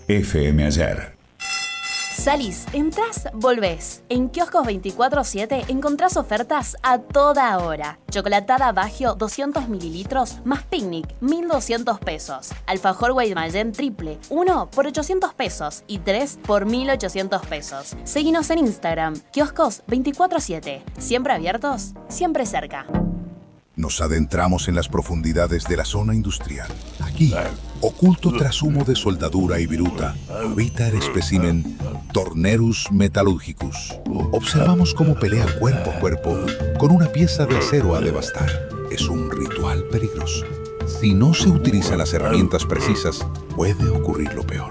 FM Ayer. Salís, entrás, volvés. En Kioscos 24/7 encontrás ofertas a toda hora. Chocolatada Baggio 200 mililitros más picnic, 1.200 pesos. Alfajor Guaymallén triple, 1 por 800 pesos y 3 por 1.800 pesos. Seguinos en Instagram, Kioscos 24/7. Siempre abiertos, siempre cerca. Nos adentramos en las profundidades de la zona industrial. Aquí, oculto tras humo de soldadura y viruta, habita el espécimen Tornerus metallurgicus. Observamos cómo pelea cuerpo a cuerpo con una pieza de acero a devastar. Es un ritual peligroso. Si no se utilizan las herramientas precisas, puede ocurrir lo peor.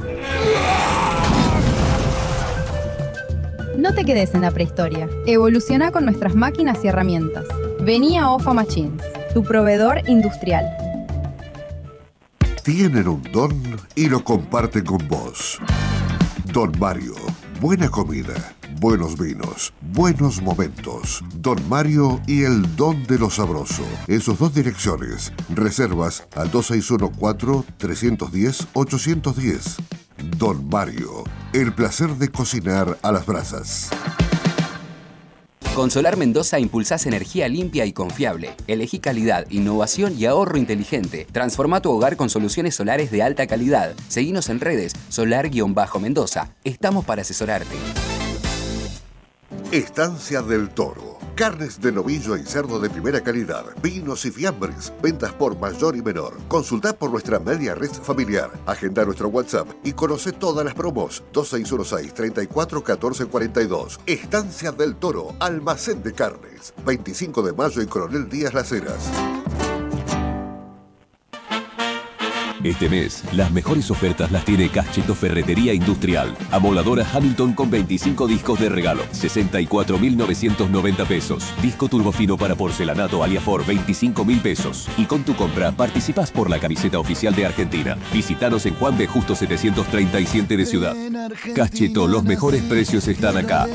No te quedes en la prehistoria. Evoluciona con nuestras máquinas y herramientas. Vení a OFA Machines, tu proveedor industrial. Tienen un don y lo comparten con vos. Don Mario, buena comida, buenos vinos, buenos momentos. Don Mario y el don de lo sabroso. En sus dos direcciones. Reservas al 2614-310-810. Don Mario, el placer de cocinar a las brasas. Con Solar Mendoza impulsás energía limpia y confiable. Elegí calidad, innovación y ahorro inteligente. Transforma tu hogar con soluciones solares de alta calidad. Seguinos en redes, solar-mendoza. Estamos para asesorarte. Estancia del Toro. Carnes de novillo y cerdo de primera calidad. Vinos y fiambres. Ventas por mayor y menor. Consultá por nuestra media red familiar. Agenda nuestro WhatsApp y conoce todas las promos. 2616-341442. Estancia del Toro. Almacén de carnes. 25 de mayo y Coronel Díaz Las Heras. Este mes, las mejores ofertas las tiene Cacheto Ferretería Industrial. Amoladora Hamilton con 25 discos de regalo, 64.990 pesos. Disco turbofino para porcelanato Aliafor, 25.000 pesos. Y con tu compra, participás por la camiseta oficial de Argentina. Visítanos en Juan de Justo 737 de Ciudad. Cacheto, los mejores precios están acá.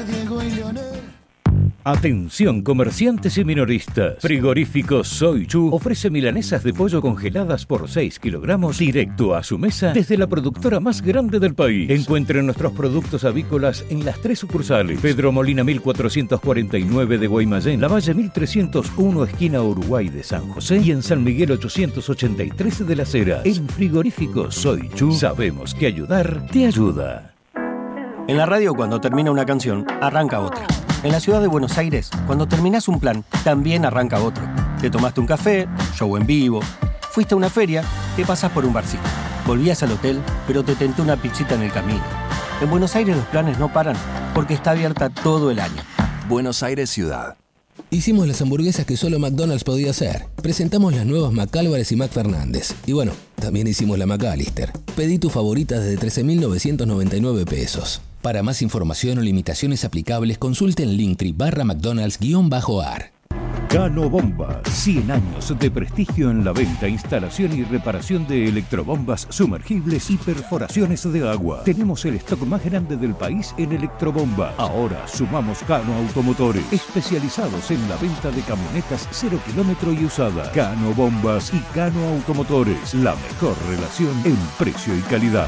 Atención comerciantes y minoristas. Frigorífico Soy Chu ofrece milanesas de pollo congeladas por 6 kilogramos directo a su mesa desde la productora más grande del país. Encuentren nuestros productos avícolas en las 3 sucursales. Pedro Molina 1449 de Guaymallén, Lavalle 1301 esquina Uruguay de San José y en San Miguel 883 de Las Heras. En Frigorífico Soy Chu sabemos que ayudar te ayuda. En la radio, cuando termina una canción, arranca otra. En la ciudad de Buenos Aires, cuando terminás un plan, también arranca otro. Te tomaste un café, show en vivo, fuiste a una feria, te pasás por un barcito. Volvías al hotel, pero te tentó una pizzita en el camino. En Buenos Aires los planes no paran, porque está abierta todo el año. Buenos Aires Ciudad. Hicimos las hamburguesas que solo McDonald's podía hacer. Presentamos las nuevas McAlvarez y McFernández. Y bueno, también hicimos la McAllister. Pedí tu favorita desde 13.999 pesos. Para más información o limitaciones aplicables, consulte en Linktree/McDonald's-AR. Cano Bombas, 100 años de prestigio en la venta, instalación y reparación de electrobombas sumergibles y perforaciones de agua. Tenemos el stock más grande del país en electrobombas. Ahora sumamos Cano Automotores, especializados en la venta de camionetas 0 kilómetro y usada. Cano Bombas y Cano Automotores, la mejor relación en precio y calidad.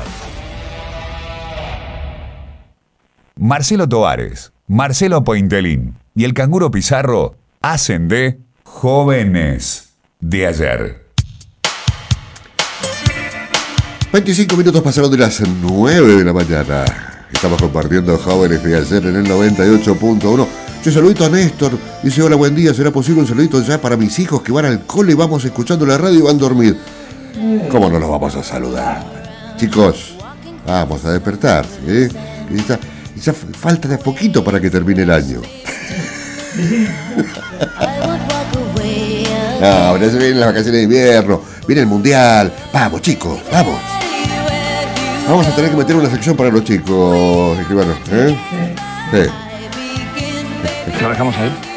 Marcelo Tovares, Marcelo Pointelín y el Canguro Pizarro hacen de Jóvenes de Ayer. 25 minutos pasaron de las 9 de la mañana. Estamos compartiendo Jóvenes de Ayer en el 98.1. Yo saludito a Néstor. Dice, hola, buen día. ¿Será posible un saludito ya para mis hijos que van al cole? Vamos escuchando la radio y van a dormir. ¿Cómo no los vamos a saludar? Chicos, vamos a despertarse, ¿eh? Ya falta de poquito para que termine el año. Ahora se vienen las vacaciones de invierno, viene el mundial. Vamos, chicos, vamos. Vamos a tener que meter una sección para los chicos, escribanos, ¿eh? Sí. ¿Lo dejamos ahí?